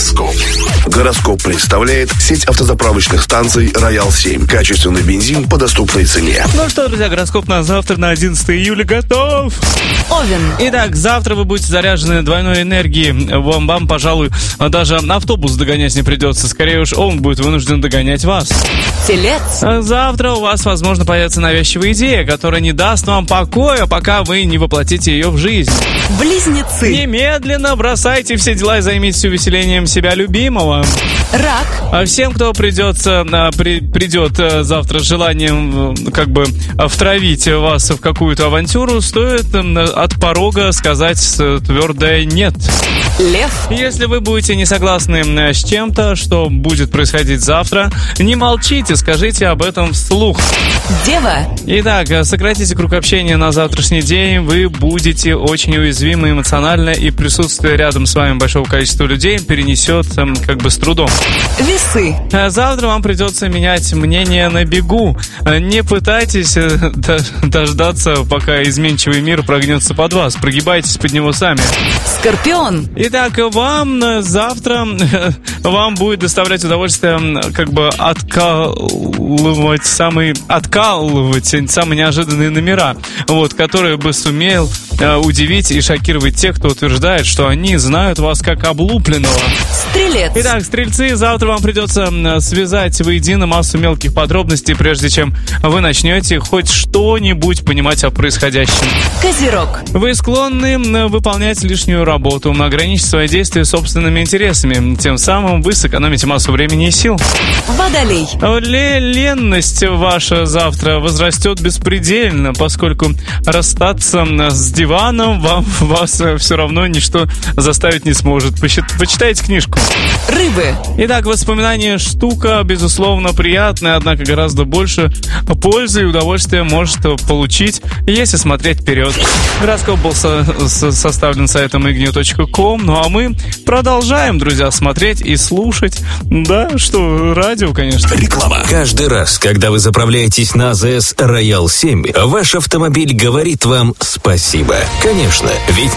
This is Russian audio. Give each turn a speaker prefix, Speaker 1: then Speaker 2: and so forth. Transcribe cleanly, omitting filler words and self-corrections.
Speaker 1: Гороскоп. Гороскоп представляет сеть автозаправочных станций «Роял-7». Качественный бензин по доступной цене.
Speaker 2: Ну что, друзья, гороскоп на завтра, на 11 июля готов.
Speaker 3: Овен.
Speaker 2: Итак, завтра вы будете заряжены двойной энергией. Вам, пожалуй, даже автобус догонять не придется. Скорее уж, он будет вынужден догонять вас.
Speaker 3: Телец.
Speaker 2: Завтра у вас, возможно, появится навязчивая идея, которая не даст вам покоя, пока вы не воплотите ее в жизнь.
Speaker 3: Близнецы.
Speaker 2: Немедленно бросайте все дела и займитесь увеселением себя любимого.
Speaker 3: Рак.
Speaker 2: А всем, кто придет завтра с желанием втравить вас в какую-то авантюру, стоит от порога сказать твердое «нет».
Speaker 3: Лев.
Speaker 2: Если вы будете не согласны с чем-то, что будет происходить завтра, не молчите, скажите об этом вслух.
Speaker 3: Дева.
Speaker 2: Итак, сократите круг общения на завтрашний день, вы будете очень уязвимы эмоционально, и присутствие рядом с вами большого количества людей перенесет с трудом.
Speaker 3: Весы.
Speaker 2: Завтра вам придется менять мнение на бегу. Не пытайтесь дождаться, пока изменчивый мир прогнется под вас. Прогибайтесь под него сами.
Speaker 3: Скорпион.
Speaker 2: Итак, вам завтра будет доставлять удовольствие откалывать самые неожиданные номера, которые бы сумел удивить и шокировать тех, кто утверждает, что они знают вас как облупленного.
Speaker 3: Стрелец.
Speaker 2: Итак, стрельцы, завтра вам придется связать воедино массу мелких подробностей, прежде чем вы начнете хоть что-нибудь понимать о происходящем.
Speaker 3: Козерог.
Speaker 2: Вы склонны выполнять лишнюю работу, ограничить свои действия собственными интересами. Тем самым вы сэкономите массу времени и сил.
Speaker 3: Водолей.
Speaker 2: Ленность ваша завтра возрастет беспредельно, поскольку расстаться с диваном вас все равно ничто заставить не сможет. Почитайте книжку.
Speaker 3: Рыбы.
Speaker 2: Итак, воспоминание штука, безусловно, приятная, однако гораздо больше пользы и удовольствия может получить, если смотреть вперед. Гороскоп был составлен сайтом ignew.com. Ну а мы продолжаем, друзья, смотреть и слушать. Да, что, радио, конечно.
Speaker 1: Реклама.
Speaker 4: Каждый раз, когда вы заправляетесь на АЗС Роял-7, ваш автомобиль говорит вам спасибо. Конечно, ведь